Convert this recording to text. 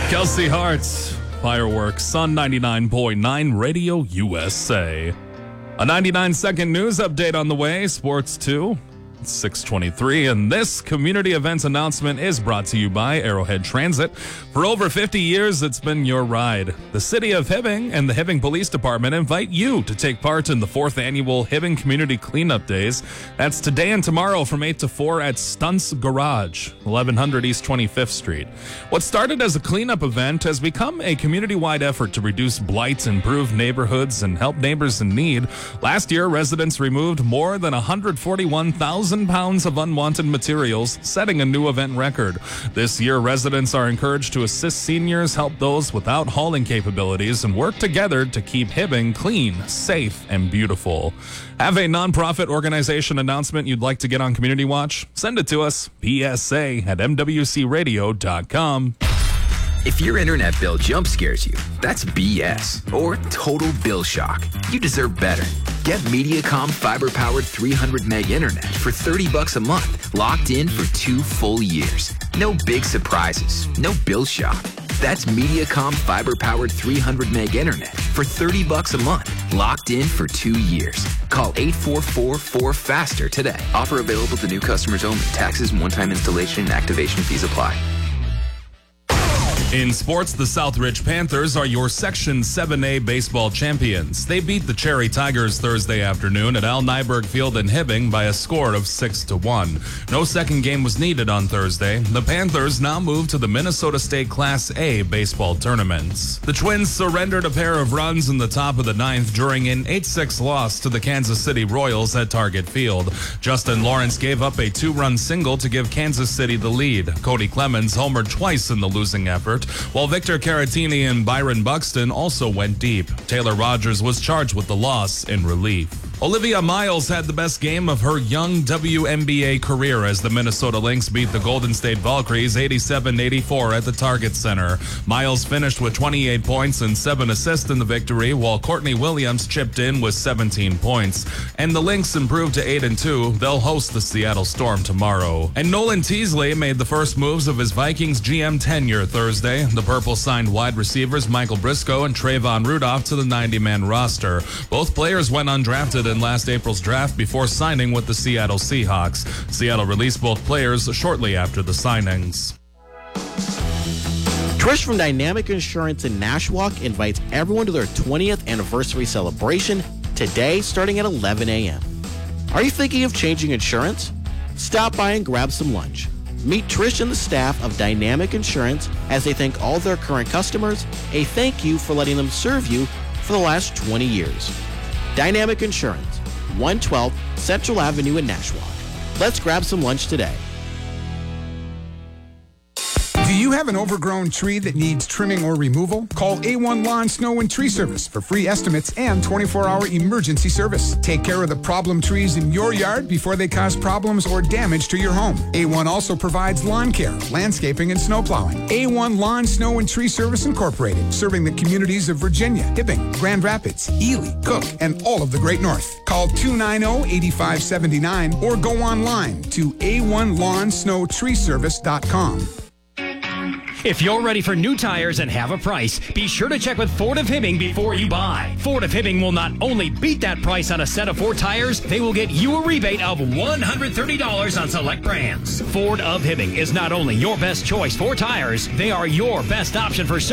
Kelsey Hart's Fireworks on 99.9 Radio USA. A 99-second news update on the way. Sports 2. It's 6:23, and this community events announcement is brought to you by Arrowhead Transit. For over 50 years, it's been your ride. The City of Hibbing and the Hibbing Police Department invite you to take part in the 4th annual Hibbing Community Cleanup Days. That's today and tomorrow from 8 to 4 at Stunts Garage, 1100 East 25th Street. What started as a cleanup event has become a community-wide effort to reduce blight, improve neighborhoods, and help neighbors in need. Last year, residents removed more than 141,000 pounds of unwanted materials, setting a new event record. This year, residents are encouraged to assist seniors, help those without hauling capabilities, and work together to keep Hibbing clean, safe, and beautiful. Have a nonprofit organization announcement you'd like to get on Community Watch? Send it to us, psa@mwcradio.com. If your internet bill jump scares you, that's BS or total bill shock. You deserve better. Get Mediacom fiber-powered 300 meg internet for $30 a month, locked in for 2 full years. No big surprises, no bill shock. That's Mediacom fiber-powered 300 meg internet for $30 a month, locked in for 2 years. Call 844-4FASTER today. Offer available to new customers only. Taxes and one-time installation and activation fees apply. In sports, the Southridge Panthers are your Section 7A baseball champions. They beat the Cherry Tigers Thursday afternoon at Al Nyberg Field in Hibbing by a score of 6-1. No second game was needed on Thursday. The Panthers now move to the Minnesota State Class A baseball tournaments. The Twins surrendered a pair of runs in the top of the 9th during an 8-6 loss to the Kansas City Royals at Target Field. Justin Lawrence gave up a 2-run single to give Kansas City the lead. Cody Clemens homered twice in the losing effort, while Victor Caratini and Byron Buxton also went deep. Taylor Rogers was charged with the loss in relief. Olivia Miles had the best game of her young WNBA career as the Minnesota Lynx beat the Golden State Valkyries 87-84 at the Target Center. Miles finished with 28 points and 7 assists in the victory, while Courtney Williams chipped in with 17 points. And the Lynx improved to 8-2. They'll host the Seattle Storm tomorrow. And Nolan Teasley made the first moves of his Vikings GM tenure Thursday. The Purple signed wide receivers Michael Briscoe and Trayvon Rudolph to the 90-man roster. Both players went undrafted in last April's draft before signing with the Seattle Seahawks. Seattle released both players shortly after the signings. Trish from Dynamic Insurance in Nashwauk invites everyone to their 20th anniversary celebration today starting at 11 a.m. Are you thinking of changing insurance? Stop by and grab some lunch. Meet Trish and the staff of Dynamic Insurance as they thank all their current customers, a thank you for letting them serve you for the last 20 years. Dynamic Insurance, 112 Central Avenue in Nashwauk. Let's grab some lunch today. Do you have an overgrown tree that needs trimming or removal? Call A1 Lawn, Snow, and Tree Service for free estimates and 24-hour emergency service. Take care of the problem trees in your yard before they cause problems or damage to your home. A1 also provides lawn care, landscaping, and snow plowing. A1 Lawn, Snow, and Tree Service Incorporated, serving the communities of Virginia, Hibbing, Grand Rapids, Ely, Cook, and all of the Great North. Call 290-8579 or go online to a1lawnsnowtreeservice.com. If you're ready for new tires and have a price, be sure to check with Ford of Hibbing before you buy. Ford of Hibbing will not only beat that price on a set of 4 tires, they will get you a rebate of $130 on select brands. Ford of Hibbing is not only your best choice for tires, they are your best option for service.